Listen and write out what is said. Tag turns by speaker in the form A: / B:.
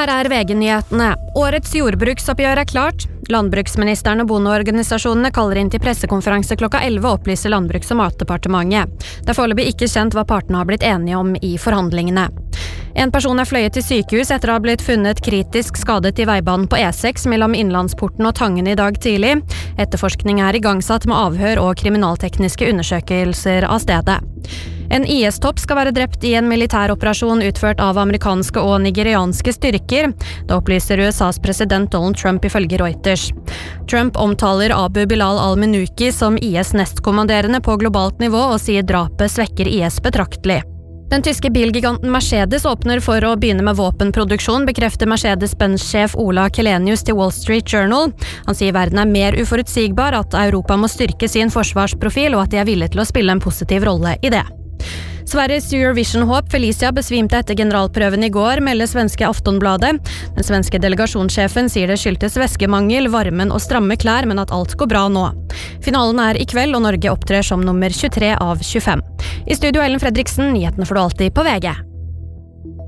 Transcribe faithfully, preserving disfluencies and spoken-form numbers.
A: Her er V G-nyhetene. Årets jordbruksoppgjør er klart. Landbruksministeren og bondeorganisasjonene kaller inn til pressekonferanse klokka elleve, opplyser Landbruks- og matdepartementet. Det er foreløpig ikke kjent hva partene har blitt enige om i forhandlingene. En person er fløyet til sykehus etter å ha blitt funnet kritisk skadet i veibanen på E seks mellom Innlandsporten og Tangen i dag tidlig. Etterforskning er igangsatt med avhør og kriminaltekniske undersøkelser av stedet. En I S-topp skal være drept i en militæroperasjon utført av amerikanske og nigerianske styrker. Det opplyser U S A's president Donald Trump ifølge Reuters. Trump omtaler Abu Bilal al-Minuki som I S nestkommanderende på globalt nivå og sier drapet svekker I S betraktelig. Den tyske bilgiganten Mercedes åpner for å begynne med våpenproduksjon, bekrefter Mercedes-Benz-sjef Ola Kelenius til Wall Street Journal. Han sier verden er mer uforutsigbar, at Europa må styrke sin forsvarsprofil, og at de er villige til å spille en positiv rolle i det. Sveriges Eurovision-håp Felicia besvimte etter generalprøven i går, melder svenske Aftonbladet. Den svenske delegasjonssjefen sier det skyldtes væskemangel, varmen og stramme klær, men at alt går bra nå. Finalen er i kveld, og Norge opptrer som nummer tjuetre av tjuefem. I studio Ellen Fredriksen, nyhetene får du alltid på V G.